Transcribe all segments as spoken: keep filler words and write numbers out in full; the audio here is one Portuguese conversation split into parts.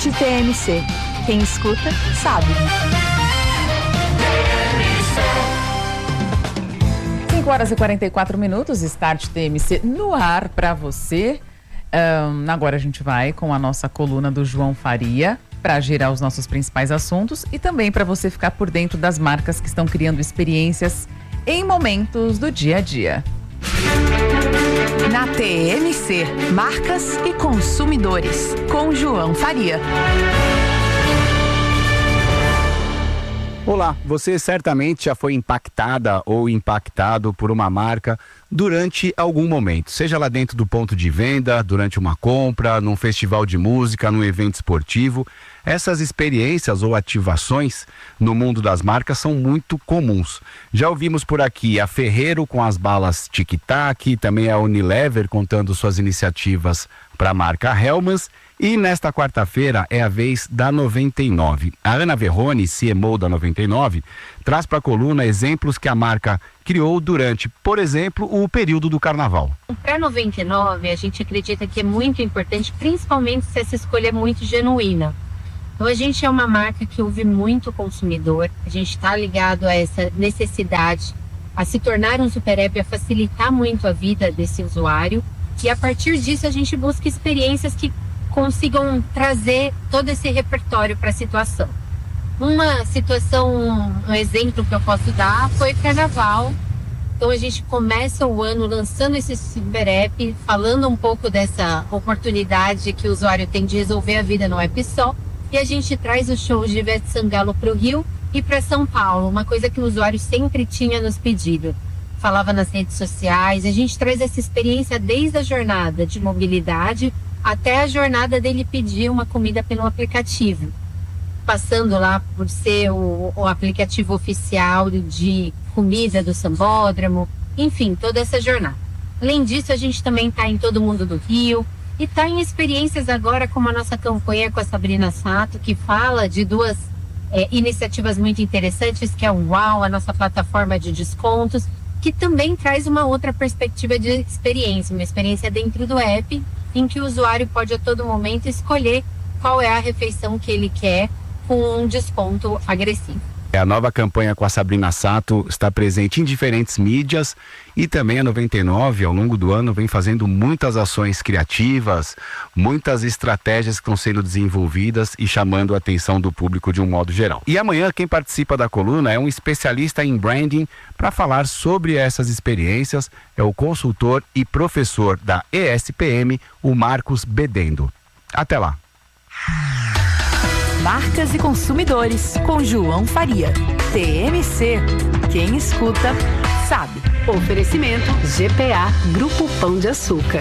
T M C. Quem escuta, sabe. cinco horas e quarenta e quatro minutos, Start T M C no ar para você. Um, agora a gente vai com a nossa coluna do João Faria para girar os nossos principais assuntos e também para você ficar por dentro das marcas que estão criando experiências em momentos do dia a dia. Na T M C, marcas e consumidores, com João Faria. Olá, você certamente já foi impactada ou impactado por uma marca durante algum momento, seja lá dentro do ponto de venda, durante uma compra, num festival de música, num evento esportivo. Essas experiências ou ativações no mundo das marcas são muito comuns. Já ouvimos por aqui a Ferrero com as balas Tic Tac, também a Unilever contando suas iniciativas para a marca Hellmann's. E nesta quarta-feira é a vez da noventa e nove. A Ana Verrone, C M O da noventa e nove, traz para a coluna exemplos que a marca criou durante, por exemplo, o período do carnaval. Para a noventa e nove, a gente acredita que é muito importante, principalmente se essa escolha é muito genuína. Então a gente é uma marca que ouve muito o consumidor, a gente está ligado a essa necessidade, a se tornar um super app, a facilitar muito a vida desse usuário. E a partir disso a gente busca experiências que consigam trazer todo esse repertório para a situação. Uma situação, um exemplo que eu posso dar foi o carnaval. Então a gente começa o ano lançando esse super app, falando um pouco dessa oportunidade que o usuário tem de resolver a vida no app só. E a gente traz o show de Ivete Sangalo para o Rio e para São Paulo, uma coisa que o usuário sempre tinha nos pedido. Falava nas redes sociais, a gente traz essa experiência desde a jornada de mobilidade até a jornada dele pedir uma comida pelo aplicativo, passando lá por ser o, o aplicativo oficial de comida do Sambódromo, enfim, toda essa jornada. Além disso, a gente também está em Todo Mundo do Rio e está em experiências agora como a nossa campanha com a Sabrina Sato, que fala de duas é, iniciativas muito interessantes, que é o Uau, a nossa plataforma de descontos, que também traz uma outra perspectiva de experiência, uma experiência dentro do app, em que o usuário pode a todo momento escolher qual é a refeição que ele quer com um desconto agressivo. A nova campanha com a Sabrina Sato está presente em diferentes mídias e também a noventa e nove, ao longo do ano, vem fazendo muitas ações criativas, muitas estratégias que estão sendo desenvolvidas e chamando a atenção do público de um modo geral. E amanhã quem participa da coluna é um especialista em branding para falar sobre essas experiências, é o consultor e professor da E S P M, o Marcos Bedendo. Até lá! Marcas e consumidores, com João Faria. T M C. Quem escuta, sabe. Oferecimento G P A, Grupo Pão de Açúcar.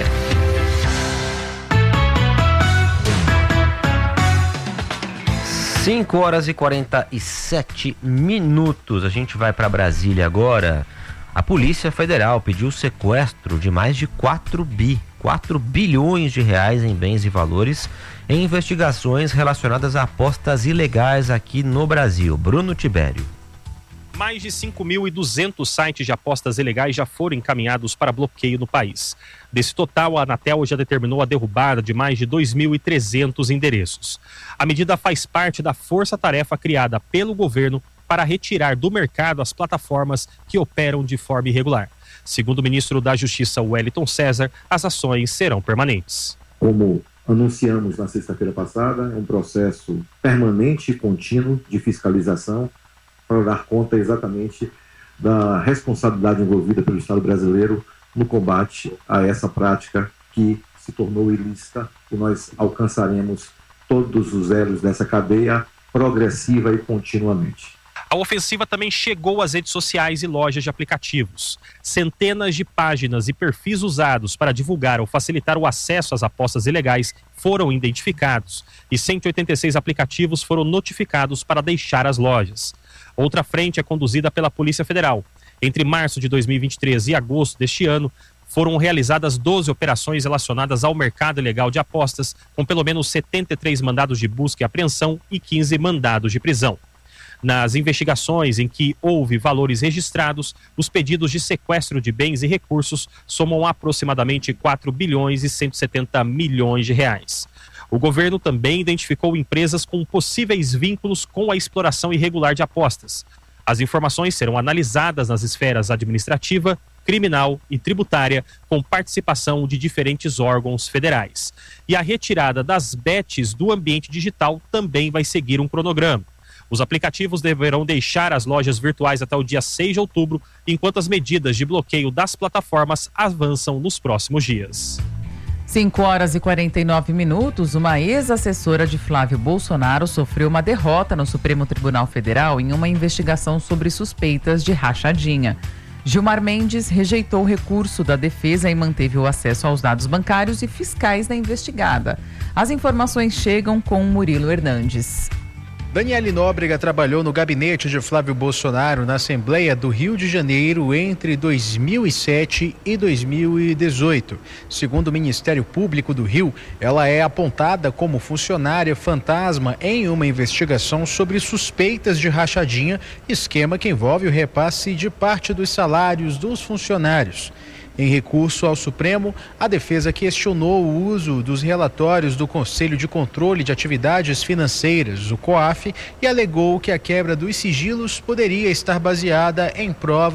cinco horas e quarenta e sete minutos. A gente vai para Brasília agora. A Polícia Federal pediu sequestro de mais de quatro bi, quatro bilhões de reais em bens e valores em investigações relacionadas a apostas ilegais aqui no Brasil. Bruno Tibério. Mais de cinco mil e duzentos sites de apostas ilegais já foram encaminhados para bloqueio no país. Desse total, a Anatel já determinou a derrubada de mais de dois mil e trezentos endereços. A medida faz parte da força-tarefa criada pelo governo para retirar do mercado as plataformas que operam de forma irregular. Segundo o ministro da Justiça, Wellington César, as ações serão permanentes. Como anunciamos na sexta-feira passada, é um processo permanente e contínuo de fiscalização para dar conta exatamente da responsabilidade envolvida pelo Estado brasileiro no combate a essa prática que se tornou ilícita, e nós alcançaremos todos os elos dessa cadeia progressiva e continuamente. A ofensiva também chegou às redes sociais e lojas de aplicativos. Centenas de páginas e perfis usados para divulgar ou facilitar o acesso às apostas ilegais foram identificados e cento e oitenta e seis aplicativos foram notificados para deixar as lojas. Outra frente é conduzida pela Polícia Federal. Entre março de dois mil e vinte e três e agosto deste ano, foram realizadas doze operações relacionadas ao mercado ilegal de apostas, com pelo menos setenta e três mandados de busca e apreensão e quinze mandados de prisão. Nas investigações em que houve valores registrados, os pedidos de sequestro de bens e recursos somam aproximadamente quatro bilhões e cento e setenta milhões de reais. O governo também identificou empresas com possíveis vínculos com a exploração irregular de apostas. As informações serão analisadas nas esferas administrativa, criminal e tributária, com participação de diferentes órgãos federais. E a retirada das bets do ambiente digital também vai seguir um cronograma. Os aplicativos deverão deixar as lojas virtuais até o dia seis de outubro, enquanto as medidas de bloqueio das plataformas avançam nos próximos dias. cinco horas e quarenta e nove minutos, uma ex-assessora de Flávio Bolsonaro sofreu uma derrota no Supremo Tribunal Federal em uma investigação sobre suspeitas de rachadinha. Gilmar Mendes rejeitou o recurso da defesa e manteve o acesso aos dados bancários e fiscais da investigada. As informações chegam com Murilo Hernandes. Daniele Nóbrega trabalhou no gabinete de Flávio Bolsonaro na Assembleia do Rio de Janeiro entre dois mil e sete e dois mil e dezoito. Segundo o Ministério Público do Rio, ela é apontada como funcionária fantasma em uma investigação sobre suspeitas de rachadinha, esquema que envolve o repasse de parte dos salários dos funcionários. Em recurso ao Supremo, a defesa questionou o uso dos relatórios do Conselho de Controle de Atividades Financeiras, o COAF, e alegou que a quebra dos sigilos poderia estar baseada em provas